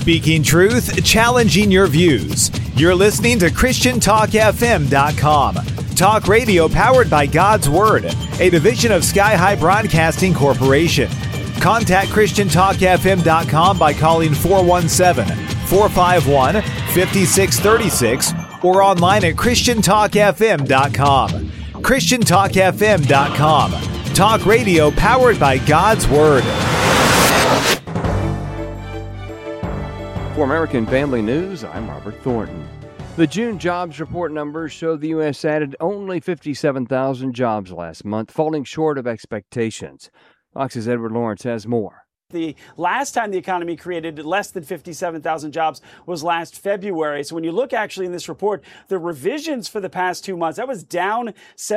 Speaking truth, challenging your views. You're listening to ChristianTalkFM.com. Talk radio powered by God's Word, a division of Sky High Broadcasting Corporation. Contact ChristianTalkFM.com by calling 417-451-5636 or online at ChristianTalkFM.com. ChristianTalkFM.com. Talk radio powered by God's Word. For American Family News, I'm Robert Thornton. The June jobs report numbers show the U.S. added only 57,000 jobs last month, falling short of expectations. Fox's Edward Lawrence has more. The last time the economy created less than 57,000 jobs was last February. So when you look actually in this report, the revisions for the past 2 months, that was down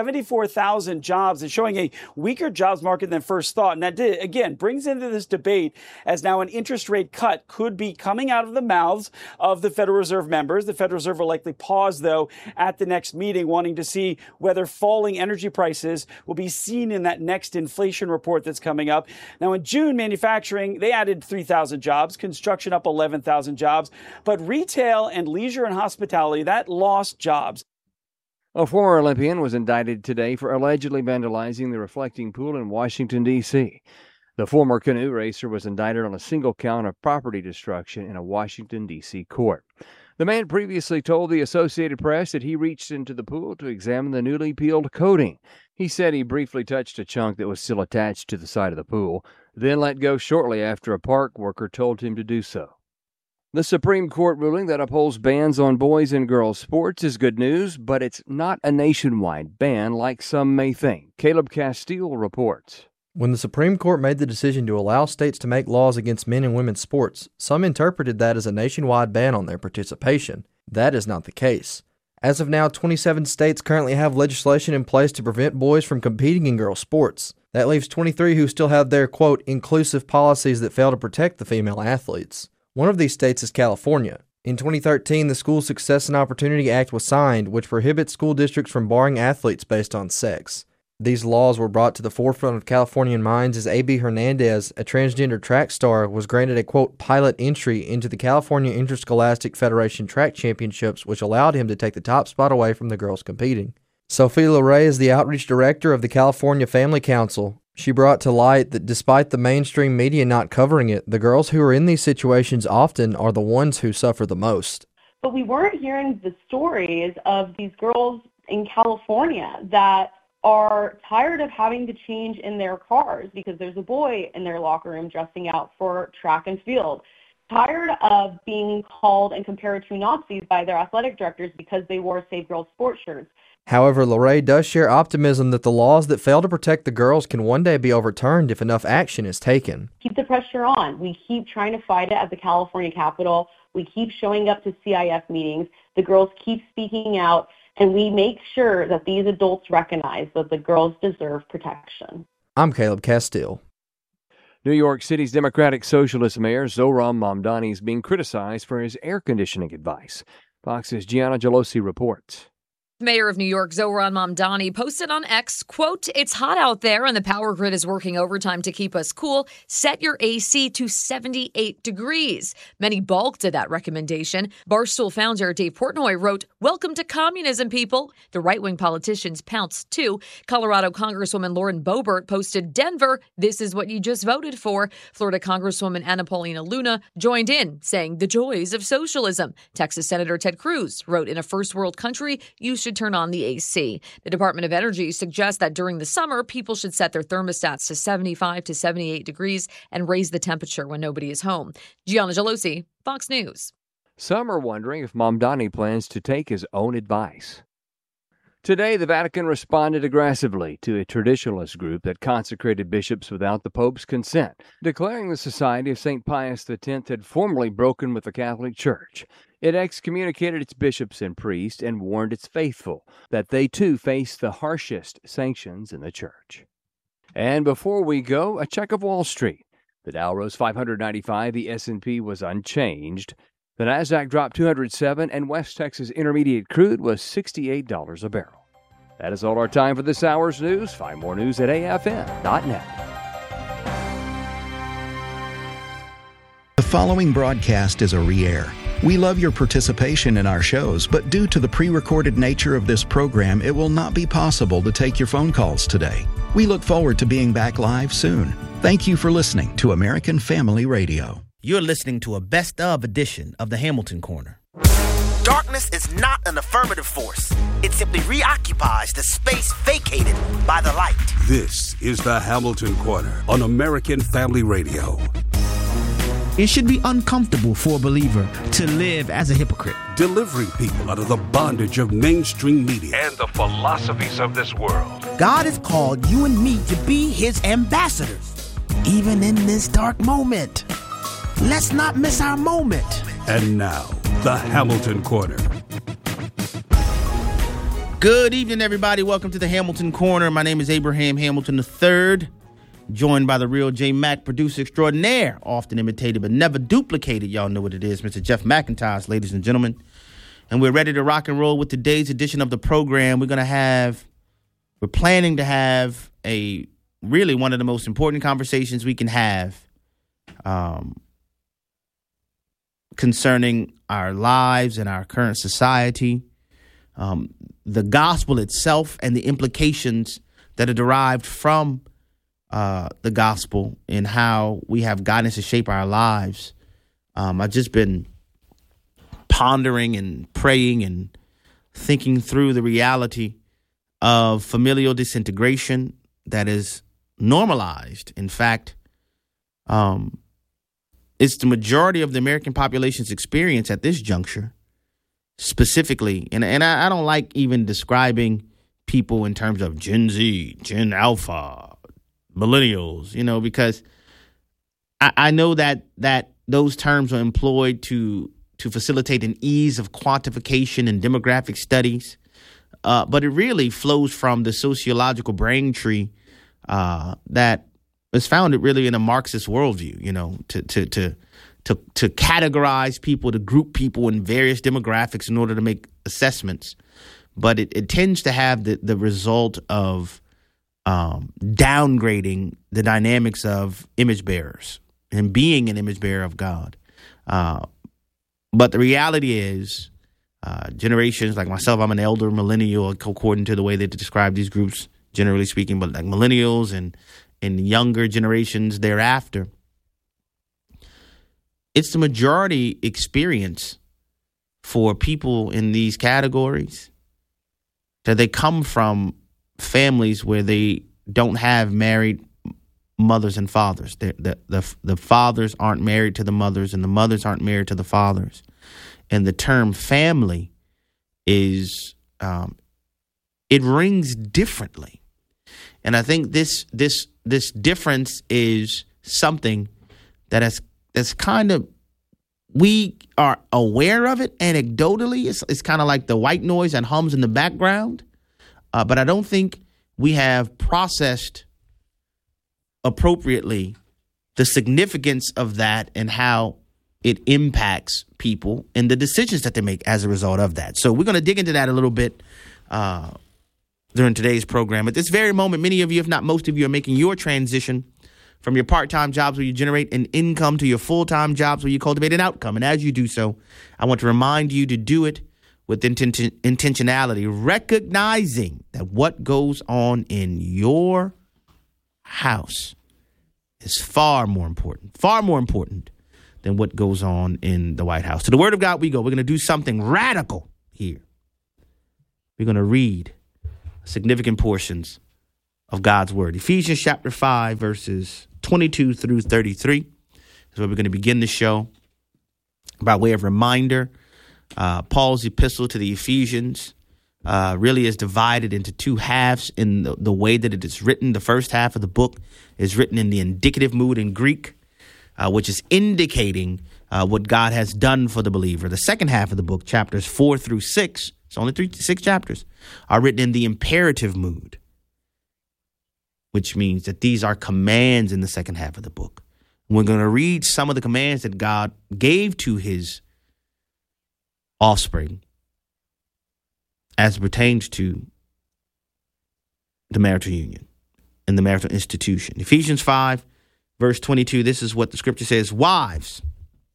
74,000 jobs and showing a weaker jobs market than first thought. And that, again, brings into this debate as now an interest rate cut could be coming out of the mouths of the Federal Reserve members. The Federal Reserve will likely pause, though, at the next meeting, wanting to see whether falling energy prices will be seen in that next inflation report that's coming up. Now, in June, manufacturing, they added 3,000 jobs, construction up 11,000 jobs, but retail and leisure and hospitality, that lost jobs. A former Olympian was indicted today for allegedly vandalizing the reflecting pool in Washington, D.C. The former canoe racer was indicted on a single count of property destruction in a Washington, D.C. court. The man previously told the Associated Press that he reached into the pool to examine the newly peeled coating. He said he briefly touched a chunk that was still attached to the side of the pool, then let go shortly after a park worker told him to do so. The Supreme Court ruling that upholds bans on boys and girls sports is good news, but it's not a nationwide ban like some may think. Caleb Castile reports. When the Supreme Court made the decision to allow states to make laws against men and women's sports, some interpreted that as a nationwide ban on their participation. That is not the case. As of now, 27 states currently have legislation in place to prevent boys from competing in girls' sports. That leaves 23 who still have their, quote, inclusive policies that fail to protect the female athletes. One of these states is California. In 2013, the School Success and Opportunity Act was signed, which prohibits school districts from barring athletes based on sex. These laws were brought to the forefront of Californian minds as A.B. Hernandez, a transgender track star, was granted a, quote, pilot entry into the California Interscholastic Federation Track Championships, which allowed him to take the top spot away from the girls competing. Sophie Loray is the outreach director of the California Family Council. She brought to light that despite the mainstream media not covering it, the girls who are in these situations often are the ones who suffer the most. But we weren't hearing the stories of these girls in California that are tired of having to change in their cars because there's a boy in their locker room dressing out for track and field. Tired of being called and compared to Nazis by their athletic directors because they wore Save Girls sports shirts. However, Loray does share optimism that the laws that fail to protect the girls can one day be overturned if enough action is taken. Keep the pressure on. We keep trying to fight it at the California Capitol. We keep showing up to CIF meetings. The girls keep speaking out, and we make sure that these adults recognize that the girls deserve protection. I'm Caleb Castile. New York City's Democratic Socialist Mayor Zohran Mamdani is being criticized for his air conditioning advice. Fox's Gianna Gelosi reports. Mayor of New York Zohran Mamdani posted on X, quote, "It's hot out there and the power grid is working overtime to keep us cool. Set your AC to 78 degrees. Many balked at that recommendation. Barstool founder Dave Portnoy wrote, "Welcome to communism, people." The right-wing politicians pounced too. Colorado Congresswoman Lauren Boebert posted, "Denver, this is what you just voted for." Florida Congresswoman Anna Paulina Luna joined in, saying the joys of socialism. Texas Senator Ted Cruz wrote, "In a first world country, you should turn on the AC." The Department of Energy suggests that during the summer, people should set their thermostats to 75 to 78 degrees and raise the temperature when nobody is home. Gianna Gelosi, Fox News. Some are wondering if Mamdani plans to take his own advice. Today, the Vatican responded aggressively to a traditionalist group that consecrated bishops without the Pope's consent, declaring the Society of St. Pius X had formally broken with the Catholic Church. It excommunicated its bishops and priests and warned its faithful that they too face the harshest sanctions in the Church. And before we go, a check of Wall Street. The Dow rose 595, the S&P was unchanged. The Nasdaq dropped 207, and West Texas Intermediate crude was $68 a barrel. That is all our time for this hour's news. Find more news at afn.net. following broadcast is a re-air. We love your participation in our shows, but due to the pre-recorded nature of this program, it will not be possible to take your phone calls today. We look forward to being back live soon. Thank you for listening to American Family Radio. You're listening to a best-of edition of the Hamilton Corner. Darkness is not an affirmative force. It simply reoccupies the space vacated by the light. This is the Hamilton Corner on American Family Radio. It should be uncomfortable for a believer to live as a hypocrite. Delivering people out of the bondage of mainstream media and the philosophies of this world. God has called you and me to be his ambassadors, even in this dark moment. Let's not miss our moment. And now, the Hamilton Corner. Good evening, everybody. Welcome to the Hamilton Corner. My name is Abraham Hamilton III, joined by the real J. Mac, producer extraordinaire, often imitated but never duplicated. Y'all know what it is, Mr. Jeff McIntosh, ladies and gentlemen. And we're ready to rock and roll with today's edition of the program. We're planning to have really one of the most important conversations we can have concerning our lives and our current society, the gospel itself and the implications that are derived from the gospel and how we have guidance to shape our lives. I've just been pondering and praying and thinking through the reality of familial disintegration that is normalized. In fact, it's the majority of the American population's experience at this juncture, specifically. And I don't like even describing people in terms of Gen Z, Gen Alpha, millennials, because I know that those terms are employed to facilitate an ease of quantification and demographic studies. But it really flows from the sociological brain tree that is founded really in a Marxist worldview, to categorize people, to group people in various demographics in order to make assessments. But it tends to have the result of downgrading the dynamics of image bearers and being an image bearer of God. But the reality is generations like myself, I'm an elder millennial according to the way they describe these groups, generally speaking, but like millennials and younger generations thereafter, it's the majority experience for people in these categories that they come from families where they don't have married mothers and fathers. The fathers aren't married to the mothers and the mothers aren't married to the fathers. And the term family is, it rings differently. And I think this difference is something that's kind of, we are aware of it anecdotally. It's kind of like the white noise that hums in the background. But I don't think we have processed appropriately the significance of that and how it impacts people and the decisions that they make as a result of that. So we're going to dig into that a little bit during today's program. At this very moment, many of you, if not most of you, are making your transition from your part-time jobs where you generate an income to your full-time jobs where you cultivate an outcome. And as you do so, I want to remind you to do it with intentionality, recognizing that what goes on in your house is far more important than what goes on in the White House. To the Word of God we go. We're going to do something radical here. We're going to read significant portions of God's Word. Ephesians chapter 5, verses 22 through 33 is where we're going to begin the show. By way of reminder, Paul's epistle to the Ephesians really is divided into two halves in the way that it is written. The first half of the book is written in the indicative mood in Greek, which is indicating what God has done for the believer. The second half of the book, chapters 4 through 6, it's only 6 chapters, are written in the imperative mood, which means that these are commands in the second half of the book. We're going to read some of the commands that God gave to his offspring as it pertains to the marital union and the marital institution. Ephesians 5, verse 22, this is what the scripture says. Wives,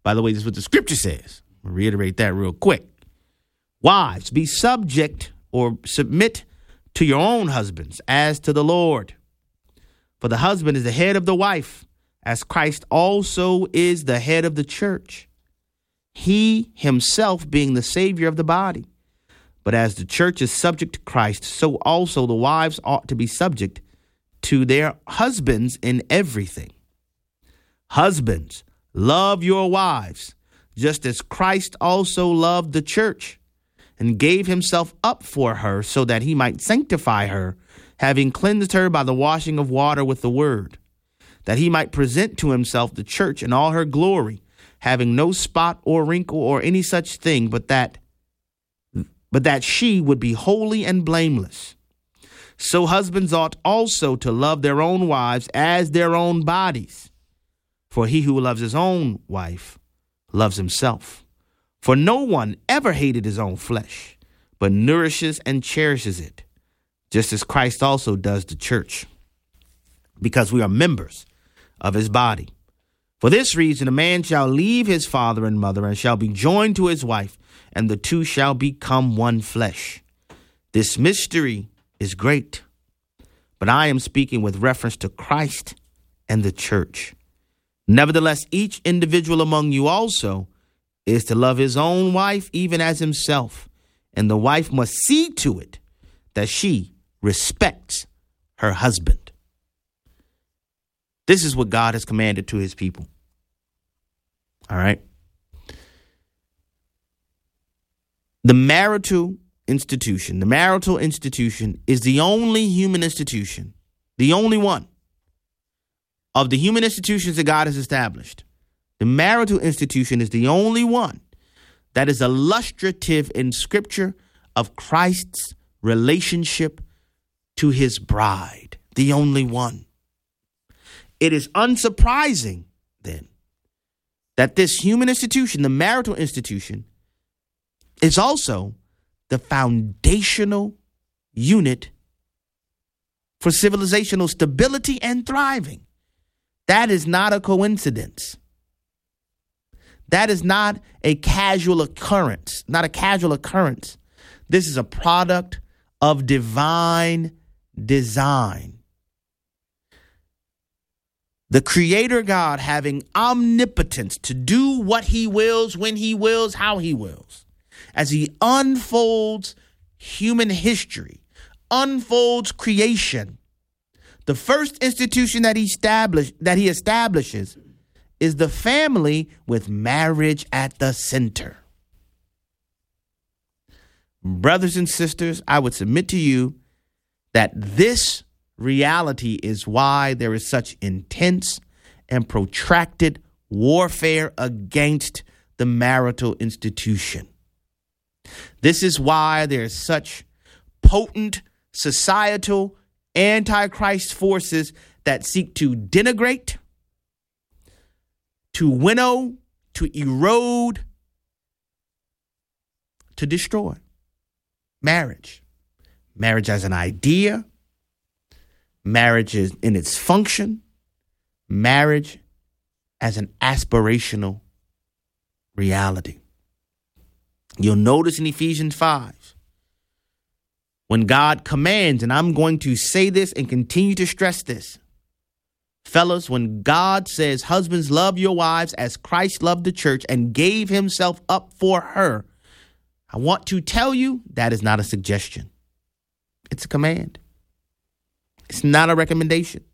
By the way, this is what the scripture says. I'll reiterate that real quick. Wives, be subject or submit to your own husbands as to the Lord. For the husband is the head of the wife, as Christ also is the head of the church, he himself being the Savior of the body. But as the church is subject to Christ, so also the wives ought to be subject to their husbands in everything. Husbands, love your wives, just as Christ also loved the church and gave himself up for her, so that he might sanctify her, having cleansed her by the washing of water with the word, that he might present to himself the church in all her glory, having no spot or wrinkle or any such thing, but that she would be holy and blameless. So husbands ought also to love their own wives as their own bodies. For he who loves his own wife loves himself. For no one ever hated his own flesh, but nourishes and cherishes it, just as Christ also does the church, because we are members of his body. For this reason, a man shall leave his father and mother and shall be joined to his wife, and the two shall become one flesh. This mystery is great, but I am speaking with reference to Christ and the church. Nevertheless, each individual among you also is to love his own wife even as himself, and the wife must see to it that she respects her husband. This is what God has commanded to his people. All right. The marital institution is the only human institution, the only one of the human institutions that God has established. The marital institution is the only one that is illustrative in Scripture of Christ's relationship to his bride. The only one. It is unsurprising, then, that this human institution, the marital institution, is also the foundational unit for civilizational stability and thriving. That is not a coincidence. That is not a casual occurrence, This is a product of divine design. The Creator God having omnipotence to do what he wills, when he wills, how he wills. As he unfolds human history, unfolds creation, the first institution that he establishes is the family, with marriage at the center. Brothers and sisters, I would submit to you that this reality is why there is such intense and protracted warfare against the marital institution. This is why there is such potent societal antichrist forces that seek to denigrate, to winnow, to erode, to destroy marriage. Marriage as an idea, marriage is in its function, marriage as an aspirational reality. You'll notice in Ephesians 5, when God commands, and I'm going to say this and continue to stress this, fellas, when God says, husbands, love your wives as Christ loved the church and gave himself up for her, I want to tell you that is not a suggestion. It's a command. It's not a recommendation.